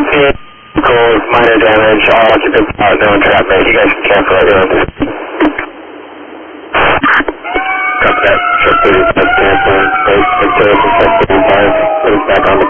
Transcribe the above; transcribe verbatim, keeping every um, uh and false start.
Vehicles, minor damage, all occupants out, no entrapment. You guys can cancel it. Copy that. Check thirty-five, cancel. Break, break, break, check thirty-five. Put us back on the